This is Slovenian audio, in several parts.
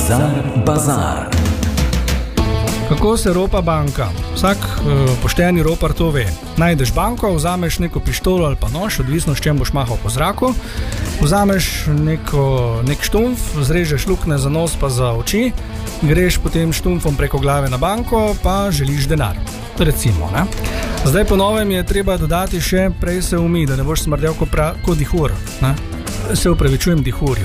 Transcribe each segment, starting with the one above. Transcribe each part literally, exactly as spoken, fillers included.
Bizar Bazar. Kako se ropa banka? Vsak uh, pošteni ropar to ve. Najdeš banko, vzameš neko pištolo ali pa nož, odvisno s čem boš mahal po zraku, vzameš neko, nek štumf, zrežeš lukne za nos pa za oči, greš potem štumfom preko glave na banko, pa želiš denar. Recimo, ne? Zdaj po novem je treba dodati še prej se umi, da ne boš smrdel kot pra, ko dihur, ne? Se upravičujem dihurju.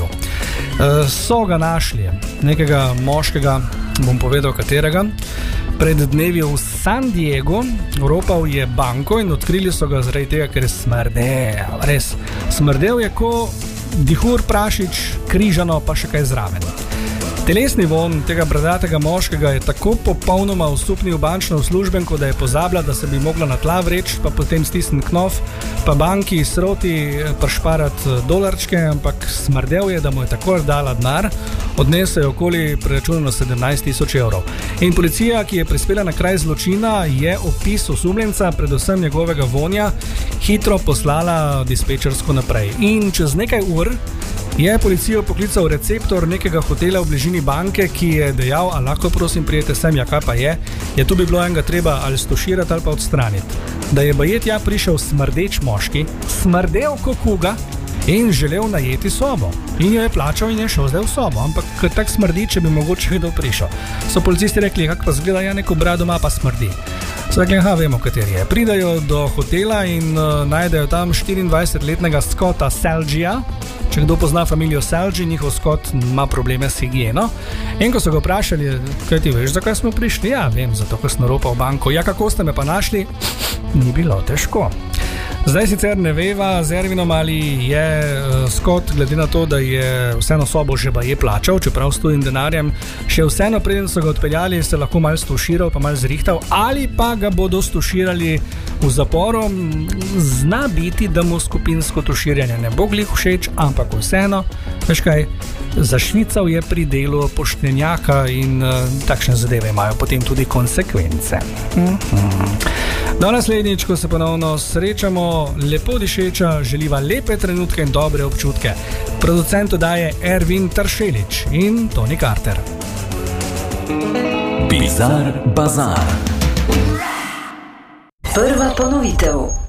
E, so ga našli, nekega moškega, bom povedal katerega, pred dnevi v San Diego, ropal je banko in odkrili so ga zaradi tega, ker je smrdel, res. Smrdel je ko dihur, prašič, križano pa še kaj zraven. Telesni von tega bradatega moškega je tako popolnoma osupnil bančno uslužbenko, da je pozabila, da se bi mogla na tla vreči, pa potem stisniti knof, pa banki sroti pršparati dolarčke, ampak smrdel je, da mu je tako dala denar, odnesel je okoli preračunano sedemnajst tisoč evrov. In policija, ki je prispela na kraj zločina, je opis osumljenca, predvsem njegovega vonja, hitro poslala dispečersko naprej. In čez nekaj ur je policijo poklical receptor nekega hotela v bližini banke, ki je dejal, a lahko prosim prijete sem, ja kaj pa je, je tu bi bilo enega treba ali stoširati ali pa odstraniti. Da je bajet ja prišel smrdeč moški, smrdel ko kuga in želel najeti sobo. In jo je plačal in je šel zdaj v sobo, ampak tak smrdi, če bi mogoče kdo prišel. So policisti rekli, kak pa zgleda, ja neko brado ima pa smrdi. So rekli, aha, vemo kateri je. Pridajo do hotela in uh, najdejo tam štiriindvajsetletnega Scotta Salgija. Če kdo pozna familijo Salgi, njihov Scott ima probleme s higieno. In ko so ga vprašali, kaj ti veš, zakaj smo prišli? Ja, vem, zato, ker sem ropal banko. Ja, kako ste me pa našli? Ni bilo težko. Zdaj sicer ne veva z Ervinom, ali je uh, Scott, glede na to, da je vseeno sobo že baje plačal, čeprav s tujim denarjem, še vseeno preden so ga odpeljali, se lahko malo stoširal, pa malo zrihtal, ali pa ga bodo stoširali v zaporu. Zna biti, da mu skupinsko toširjanje ne bo glih všeč, ampak vseeno, veš kaj, zašvical je pri delu poštenjaka in uh, takšne zadeve imajo potem tudi konsekvence. Mm-hmm. Do naslednjič, ko se ponovno srečamo, lepo dišeča, želiva lepe trenutke in dobre občutke. Producent oddaje Ervin Tršelič in Tony Carter. Bizar Bazar. Prva ponovitev.